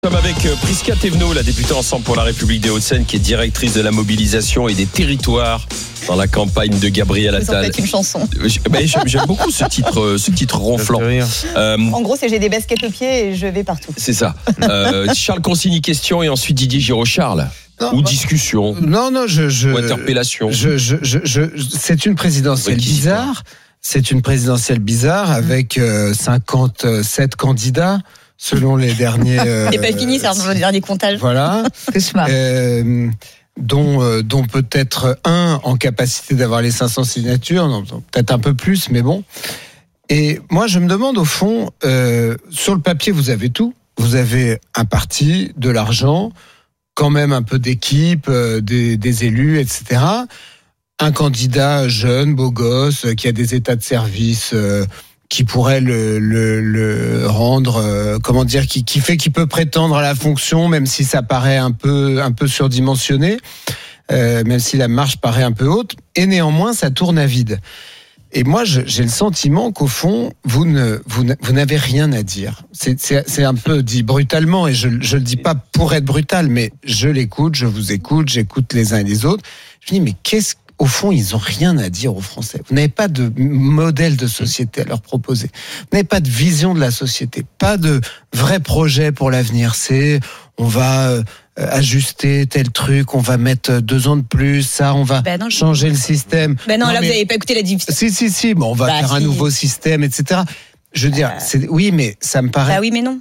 Nous sommes avec Prisca Thévenot, la députée Ensemble pour la République des Hauts-de-Seine, qui est directrice de la mobilisation et des territoires dans la campagne de Gabriel Attal. C'est une chanson. J'aime beaucoup ce titre ronflant. En gros, c'est j'ai des baskets aux pieds et je vais partout. C'est ça. Charles Consigny, question, et ensuite Didier Giraud. Charles. Ou discussion. Non, ou interpellation. C'est une présidentielle bizarre. C'est une présidentielle bizarre avec 57 candidats. Selon les derniers. C'est pas fini, c'est le dernier comptage. Voilà. Dont peut-être un en capacité d'avoir les 500 signatures, non, peut-être un peu plus, mais bon. Et moi, je me demande au fond, sur le papier, vous avez tout. Vous avez un parti, de l'argent, quand même un peu d'équipe, des élus, etc. Un candidat jeune, beau gosse, qui a des états de service. Qui pourrait le rendre, qui fait qu'il peut prétendre à la fonction, même si ça paraît un peu surdimensionné, même si la marche paraît un peu haute, et néanmoins ça tourne à vide. Et moi, j'ai le sentiment qu'au fond, vous n'avez rien à dire. C'est un peu dit brutalement, et je le dis pas pour être brutal, mais je l'écoute, je vous écoute, j'écoute les uns et les autres. Je me dis, mais au fond, ils n'ont rien à dire aux Français. Vous n'avez pas de modèle de société à leur proposer. Vous n'avez pas de vision de la société, pas de vrai projet pour l'avenir. On va ajuster tel truc, on va mettre 2 ans de plus, ça, on va changer le système. Vous n'avez pas écouté la difficulté. Si, bon, on va faire un nouveau système, etc. Je veux dire, oui, mais ça me paraît... oui, mais non.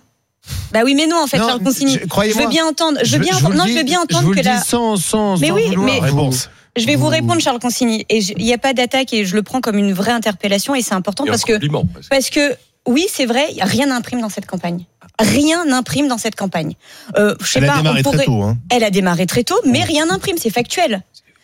En fait, Charles Consigny. Je veux bien entendre. Je veux bien entendre que la... sans mais oui, mais réponse. Je vais vous répondre, Charles Consigny, et il n'y a pas d'attaque, et je le prends comme une vraie interpellation, et c'est important parce que oui, c'est vrai, rien n'imprime dans cette campagne. Rien n'imprime dans cette campagne. Elle a démarré très tôt. Elle a démarré très tôt, mais rien n'imprime, c'est factuel.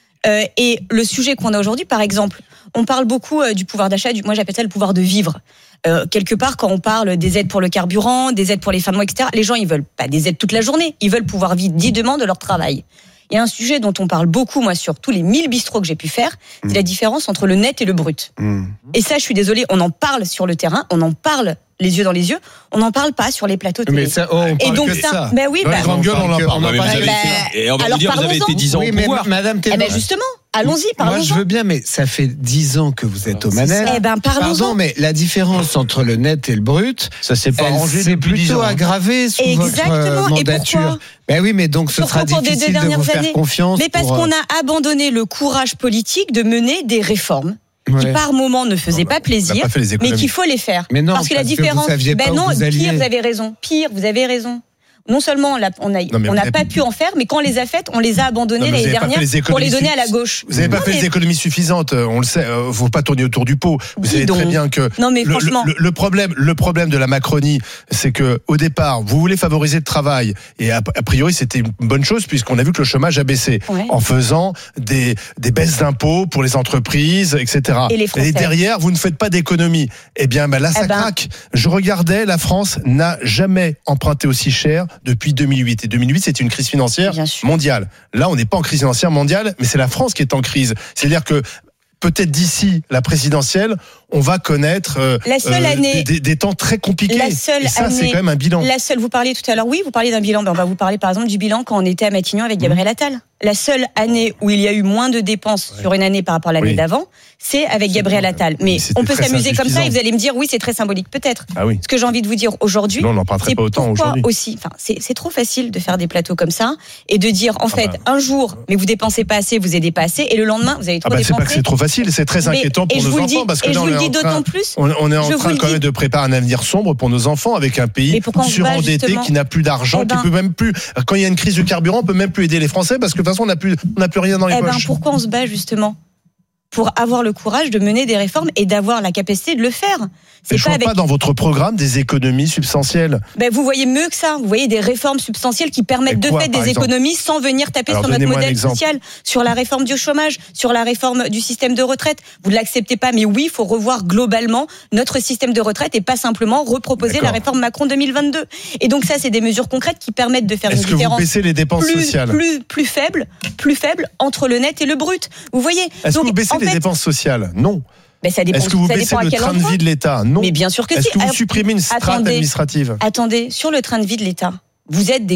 Et le sujet qu'on a aujourd'hui, par exemple, on parle beaucoup du pouvoir d'achat, moi j'appelle ça le pouvoir de vivre. Quelque part, quand on parle des aides pour le carburant, des aides pour les fins de mois, etc., les gens, ils veulent pas des aides toute la journée, ils veulent pouvoir vivre dignement de leur travail. Il y a un sujet dont on parle beaucoup, moi, sur tous les 1000 bistrots que j'ai pu faire, c'est la différence entre le net et le brut. Et ça, je suis désolée, on en parle sur le terrain, on en parle les yeux dans les yeux, on n'en parle pas sur les plateaux télé. Mais ça, et donc ça. Ben oui, dans les grandes gueules, on en parle. Et on va vous dire, vous avez été 10 ans au pouvoir. Madame Thévenot. Justement, allons-y, parlons-en. Moi, je veux bien, mais ça fait 10 ans que vous êtes aux manettes. Pardon, mais la différence entre le net et le brut, ça s'est pas arrangé depuis 10 ans. C'est plutôt aggravé sous votre mandature. Ben oui, mais donc ce sera difficile de vous faire confiance. Mais parce qu'on a abandonné le courage politique de mener des réformes qui par moment ne faisaient pas plaisir, mais qu'il faut les faire. Mais non, parce que la différence, pire, vous avez raison. Non seulement on n'a pas pu en faire, mais quand on les a faites, on les a abandonnées l'année dernière pour les donner à la gauche. Vous n'avez pas fait les économies suffisantes, on le sait, il ne faut pas tourner autour du pot. Vous savez très bien que le problème de la Macronie, c'est qu'au départ, vous voulez favoriser le travail, et a priori c'était une bonne chose puisqu'on a vu que le chômage a baissé en faisant des baisses d'impôts pour les entreprises, etc. Et derrière, vous ne faites pas d'économies. Eh bien, là, ça craque. Je regardais, la France n'a jamais emprunté aussi cher depuis 2008. Et 2008, c'était une crise financière mondiale. Là, on n'est pas en crise financière mondiale, mais c'est la France qui est en crise. C'est-à-dire que peut-être d'ici la présidentielle, on va connaître des temps très compliqués. Et ça, c'est quand même un bilan. Vous parliez tout à l'heure, vous parliez d'un bilan. On va vous parler par exemple du bilan quand on était à Matignon avec Gabriel Attal. La seule année où il y a eu moins de dépenses sur une année par rapport à l'année d'avant, c'est avec Gabriel Attal. Mais on peut s'amuser comme ça et vous allez me dire, oui, c'est très symbolique, peut-être. Ce que j'ai envie de vous dire aujourd'hui, c'est pourquoi aussi. C'est trop facile de faire des plateaux comme ça et de dire, en fait, un jour, mais vous dépensez pas assez, vous aidez pas assez, et le lendemain, vous avez trop dépensé. C'est pas que c'est trop facile, c'est très inquiétant pour nos enfants, parce que là, on est en train quand même de préparer un avenir sombre pour nos enfants avec un pays surendetté qui n'a plus d'argent, qui peut même plus. Quand il y a une crise du carburant, on peut même plus aider les Français parce que de toute façon, on n'a plus rien dans les poches. Pourquoi on se bat justement ? Pour avoir le courage de mener des réformes et d'avoir la capacité de le faire. Je ne vois pas dans votre programme des économies substantielles. Vous voyez mieux que ça. Vous voyez des réformes substantielles qui permettent de faire des économies sans venir taper sur notre modèle social, sur la réforme du chômage, sur la réforme du système de retraite. Vous ne l'acceptez pas, mais oui, il faut revoir globalement notre système de retraite et pas simplement reproposer la réforme Macron 2022. Et donc ça, c'est des mesures concrètes qui permettent de faire une différence. Est-ce que vous baissez les dépenses sociales plus faible entre le net et le brut. Vous voyez. Est-ce que vous baissez les dépenses sociales ? Non. Ça dépend, est-ce que vous baissez le train de vie de l'État ? Non. Mais bien sûr que Est-ce que vous supprimez une strate administrative ? Attendez, sur le train de vie de l'État, vous êtes des